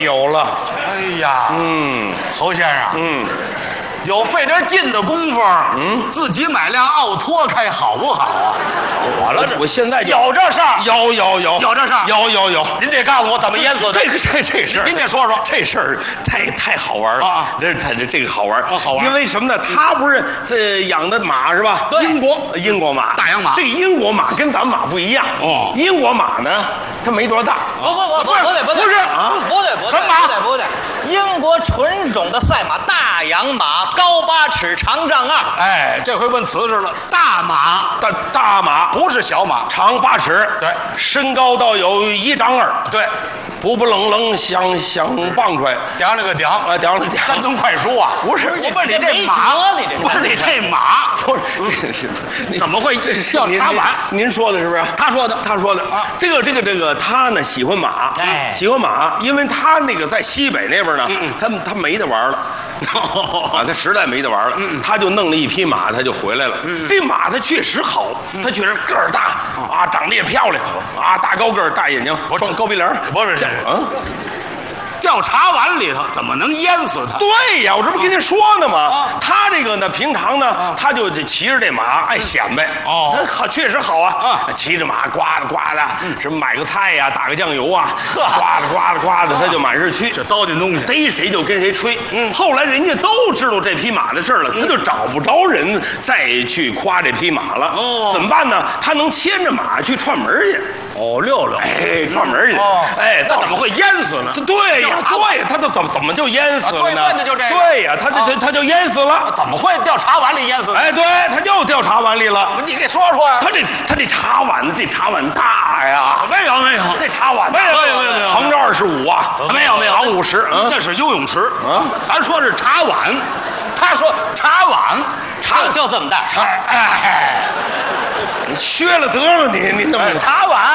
有了。 哎呀，侯先生，有费这劲的功夫，自己买辆奥拓开好不好啊？ 我现在有这事儿， 有有这事儿， 有。 您得告诉我怎么淹死的。 这事儿， 您得说说。 这事儿太好玩了啊！ 这个好玩好玩。 因为什么呢？他不是养的马是吧？ 对， 英国马， 大洋马。 这个英国马跟咱们马不一样。哦，英国马呢，它没多大。 不对， 不是啊， 不对， 什么马？不对，英国纯种的赛马大洋马，高8尺，长丈2。 哎，这回问瓷实了，大马， 大马不是小马， 长8尺， 对， 身高到有1丈2， 对， 不愣想棒出来， 顶了个顶啊，顶了个顶， 山东快书啊， 不是， 我问你这马，不是你这马， 不是， 怎么会叫茶碗？ 您说的是不是？ 他说的啊，这个他呢喜欢马，喜欢马，因为他那个在西北那边呢，他没得玩了，啊，他实在没得玩了，他就弄了一匹马，他就回来了。这马它确实好，它确实个儿大啊，长得也漂亮啊，大高个儿，大眼睛，双高鼻梁， 不是掉茶碗里头怎么能淹死他？ 对呀，我这不跟您说呢吗？他这个呢，平常呢，他就骑着这马爱显摆。哦，他好，确实好啊。骑着马呱的呱的，什么买个菜呀，打个酱油啊，呱的，他就满是去。 这糟践东西， 逮谁就跟谁吹。后来人家都知道这匹马的事了，他就找不着人再去夸这匹马了。哦，怎么办呢？他能牵着马去串门去。 哦，溜， 哎，串门去。 哦， 哎， 那怎么会淹死呢？ 对呀，他怎么就淹死了呢？ 对，就这个。 对呀，他就淹死了。 怎么会掉茶碗里淹死？ 哎，对，他就掉茶碗里了。 你给说说呀。 他这茶碗大呀。 没有， 这茶碗没有， 横着25啊， 没有， 长50。 那是游泳池啊。咱说是茶碗，他说茶碗， 就这么大。 哎，你削了得了你那么茶碗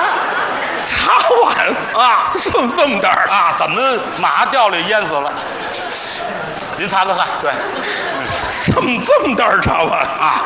啊，这么大啊？怎么马掉里淹死了？您猜猜看，对， 这么大茶碗啊？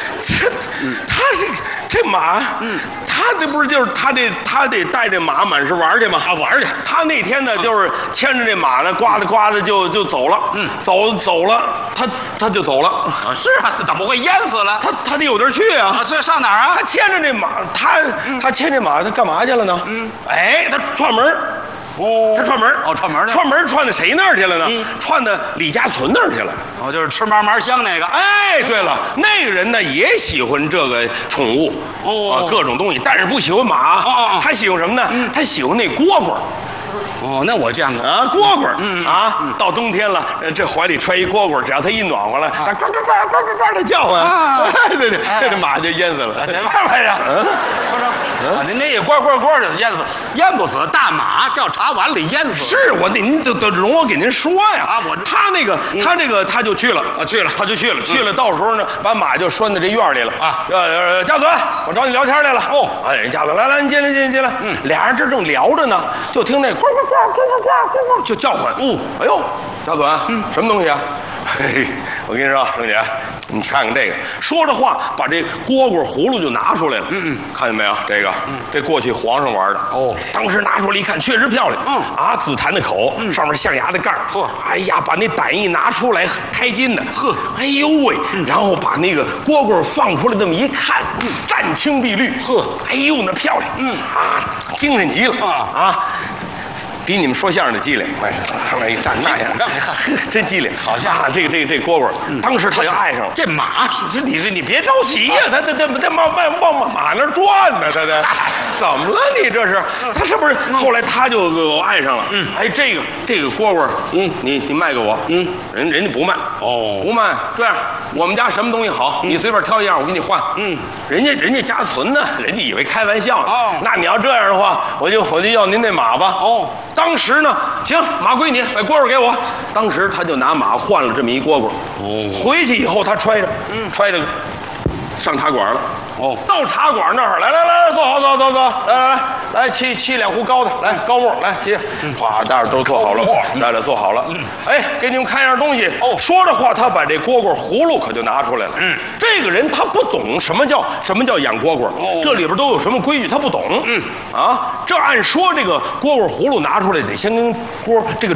这马，他这不是就是他得带这马满是玩去吗？ 玩去。 他那天呢，就是牵着这马呢，呱的就走了。走了，他就走了。 啊，是啊，怎么会淹死了？ 他得有地儿去啊。 这上哪儿啊？ 他牵着这马，他牵这马，他干嘛去了呢？哎，他串门。他串门串到谁那儿去了呢？串到李家存那儿去了。 哦，就是吃麻香那个。 哎，对了，那个人呢也喜欢这个宠物，各种东西，但是不喜欢马。他喜欢什么呢？他喜欢那蝈蝈。 哦，那我见过啊，蝈蝈，到冬天了，这怀里揣一蝈蝈，只要它一暖和了，它呱的叫唤，对，这马就淹死了。 哪玩意儿？您那呱就淹死，淹不死。大马掉茶碗里淹死。 是我，您得容我给您说呀。他就去了，去了，到时候呢，把马就拴在这院里了啊。家尊，我找你聊天来了。哦，哎，人家尊，来，你进来。俩人这正聊着呢，就听那呱就叫唤。哎呦，家尊，什么东西啊？嘿，我跟你说，郑姐，你看看这个，说着话，把这蝈蝈葫芦就拿出来了。看见没有？这过去皇上玩的。哦，当时拿出来一看，确实漂亮。紫檀的口，上面象牙的盖儿。哎呀，把那胆一拿出来，开金的。哎呦喂！然后把那个蝈蝈放出来，这么一看，湛青碧绿。哎呦，那漂亮。精神极了。比你们说相声的机灵，哎，上面一站那样，真机灵，好像这蝈蝈，当时他就爱上了。这马，你别着急呀，他往马那转呢，他怎么了？你这是他是不是？后来他就爱上了。哎，这个蝈蝈，你卖给我，人家不卖，不卖。这样，我们家什么东西好，你随便挑一样，我给你换。人家家存呢，人家以为开玩笑呢。那你要这样的话，我就要您那马吧。当时呢，行，马归你，把蝈蝈给我。当时他就拿马换了这么一蝈蝈。回去以后他揣着上茶馆了。到茶馆那儿，来，坐好， 来沏2壶高的，来高沫，来接，哗，大伙都做好了，大家做好了。哎，给你们看样东西。哦，说着话，他把这蝈蝈葫芦可就拿出来了。这个人他不懂什么叫养蝈蝈，这里边都有什么规矩，他不懂。这按说这个蝈蝈葫芦拿出来得先跟这个